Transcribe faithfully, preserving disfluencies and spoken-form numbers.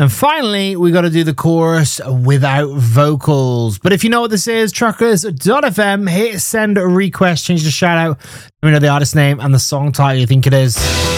then finally, we got to do the chorus without vocals. But if you know what this is, truckers dot f m, hit send a request, change the shout out, let me know the artist name and the song title you think it is.